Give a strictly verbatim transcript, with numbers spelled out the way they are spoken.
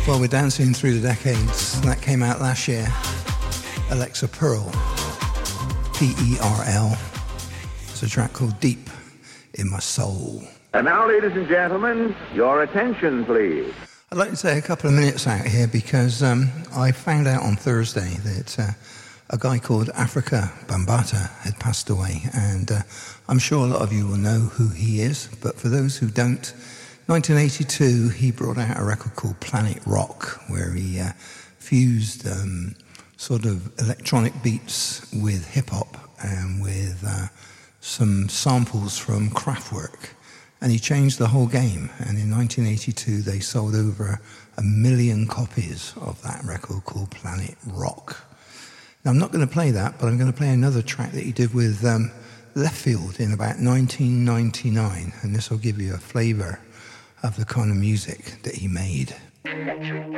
Well, we're dancing through the decades. That came out last year. Alexa Pearl, P E R L. It's a track called Deep in My Soul. And now, ladies and gentlemen, your attention, please. I'd like to take a couple of minutes out here because um, I found out on Thursday that uh, a guy called Afrika Bambaataa had passed away. And uh, I'm sure a lot of you will know who he is. But for those who don't, nineteen eighty-two, he brought out a record called Planet Rock, where he uh, fused um, sort of electronic beats with hip-hop and with uh, some samples from Kraftwerk. And he changed the whole game. And in nineteen eighty-two, they sold over a million copies of that record called Planet Rock. Now, I'm not going to play that, but I'm going to play another track that he did with um, Leftfield in about nineteen ninety-nine. And this will give you a flavor of the kind of music that he made. Electric.